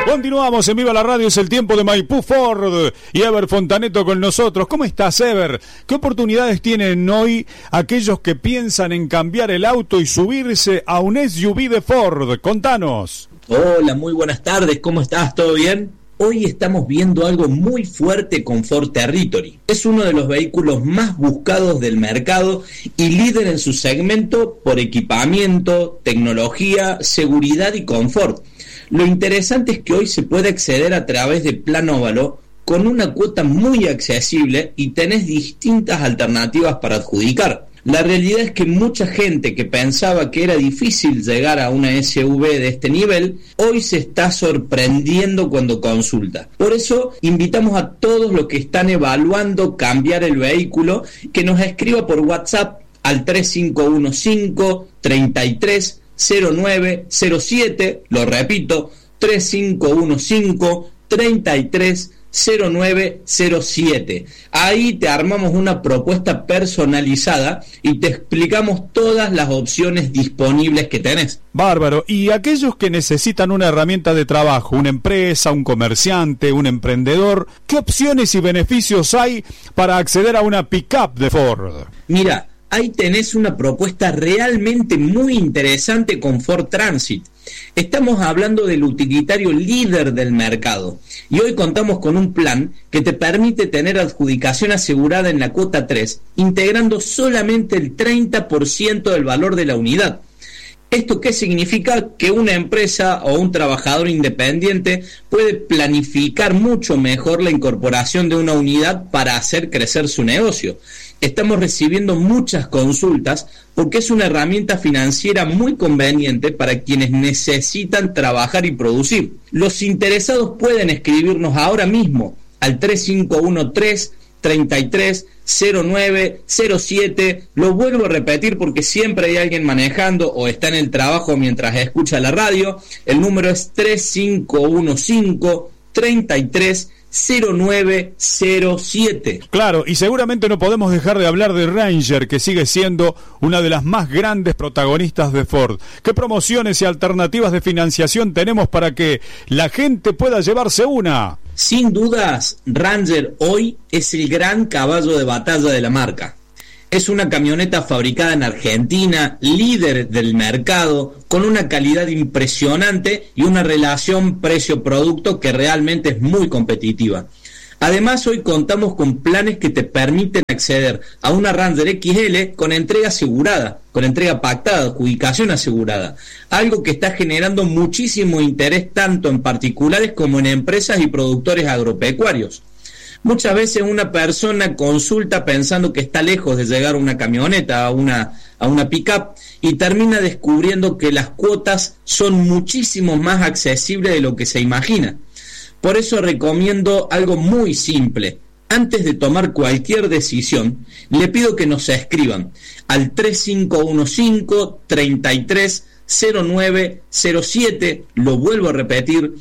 Continuamos en Viva la Radio, es el tiempo de Maipú Ford y Ever Fontaneto con nosotros. ¿Cómo estás, Ever? ¿Qué oportunidades tienen hoy aquellos que piensan en cambiar el auto y subirse a un SUV de Ford? Contanos. Hola, muy buenas tardes, ¿cómo estás? ¿Todo bien? Hoy estamos viendo algo muy fuerte con Ford Territory. Es uno de los vehículos más buscados del mercado y líder en su segmento por equipamiento, tecnología, seguridad y confort. Lo interesante es que hoy se puede acceder a través de Plan Óvalo con una cuota muy accesible y tenés distintas alternativas para adjudicar. La realidad es que mucha gente que pensaba que era difícil llegar a una SUV de este nivel, hoy se está sorprendiendo cuando consulta. Por eso invitamos a todos los que están evaluando cambiar el vehículo que nos escriba por WhatsApp al 3515-330907, lo repito, 3515-330907. Ahí te armamos una propuesta personalizada y te explicamos todas las opciones disponibles que tenés. Bárbaro. Y aquellos que necesitan una herramienta de trabajo, una empresa, un comerciante, un emprendedor, ¿qué opciones y beneficios hay para acceder a una pick-up de Ford? Mira, ahí tenés una propuesta realmente muy interesante con Ford Transit. Estamos hablando del utilitario líder del mercado y hoy contamos con un plan que te permite tener adjudicación asegurada en la cuota 3, integrando solamente el 30% del valor de la unidad. ¿Esto qué significa? Que una empresa o un trabajador independiente puede planificar mucho mejor la incorporación de una unidad para hacer crecer su negocio. Estamos recibiendo muchas consultas porque es una herramienta financiera muy conveniente para quienes necesitan trabajar y producir. Los interesados pueden escribirnos ahora mismo al 3513-330907. Lo vuelvo a repetir porque siempre hay alguien manejando o está en el trabajo mientras escucha la radio. El número es 3515-330907. Claro, y seguramente no podemos dejar de hablar de Ranger, que sigue siendo una de las más grandes protagonistas de Ford. ¿Qué promociones y alternativas de financiación tenemos para que la gente pueda llevarse una? Sin dudas, Ranger hoy es el gran caballo de batalla de la marca. Es una camioneta fabricada en Argentina, líder del mercado, con una calidad impresionante y una relación precio-producto que realmente es muy competitiva. Además, hoy contamos con planes que te permiten acceder a una Ranger XL con entrega asegurada, con entrega pactada, adjudicación asegurada, algo que está generando muchísimo interés tanto en particulares como en empresas y productores agropecuarios. Muchas veces una persona consulta pensando que está lejos de llegar a una camioneta, a una pick-up, y termina descubriendo que las cuotas son muchísimo más accesibles de lo que se imagina. Por eso recomiendo algo muy simple. Antes de tomar cualquier decisión, le pido que nos escriban al 3515-330907, lo vuelvo a repetir,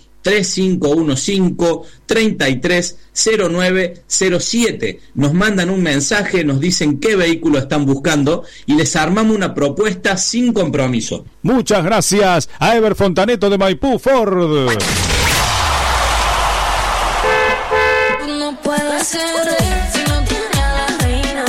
3515-330907. Nos mandan un mensaje, nos dicen qué vehículo están buscando y les armamos una propuesta sin compromiso. Muchas gracias a Ever Fontaneto de Maipú Ford. No puedo hacer si no tiene a la reina.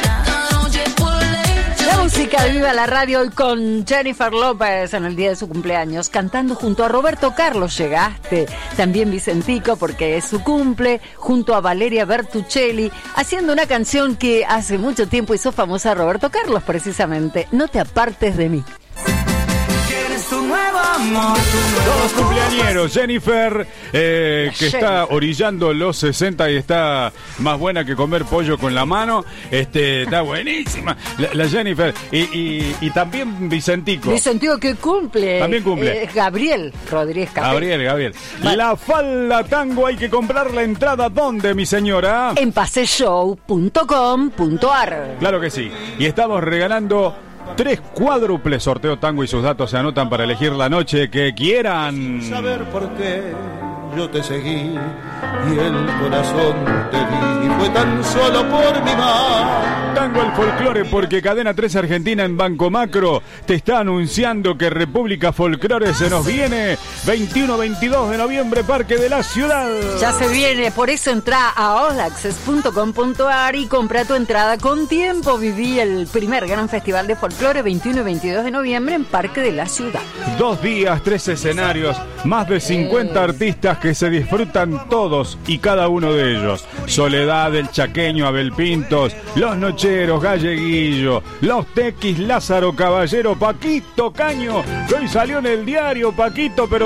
La música de Viva la Radio hoy con Jennifer López en el día de su cumpleaños, cantando junto a Roberto Carlos. Llegaste, también Vicentico porque es su cumple, junto a Valeria Bertuccelli, haciendo una canción que hace mucho tiempo hizo famosa a Roberto Carlos, precisamente, No te apartes de mí. Todos cumpleañeros. Jennifer, que está orillando los 60 y está más buena que comer pollo con la mano. Está buenísima la Jennifer. Y también Vicentico. Vicentico que cumple. También cumple. Gabriel Rodríguez Capel. Gabriel. La falda tango, hay que comprar la entrada. ¿Dónde, mi señora? En paseshow.com.ar. Claro que sí. Y estamos regalando 3 cuádruples. Sorteo tango y sus datos se anotan para elegir la noche que quieran. Saber por qué yo te seguí y el corazón te di, y fue tan solo por mi mal. Tango al folclore, porque Cadena 3 Argentina en Banco Macro te está anunciando que República Folclore se nos viene 21-22 de noviembre, Parque de la Ciudad. Ya se viene, por eso entra a allaccess.com.ar y compra tu entrada con tiempo. Viví el primer gran festival de folclore 21 y 22 de noviembre en Parque de la Ciudad. 2 días, 3 escenarios, más de 50 artistas que se disfrutan todos y cada uno de ellos. Soledad, el Chaqueño, Abel Pintos, Los Nocheros, Galleguillo, Los Tequis, Lázaro Caballero, Paquito Caño, que hoy salió en el diario, Paquito, pero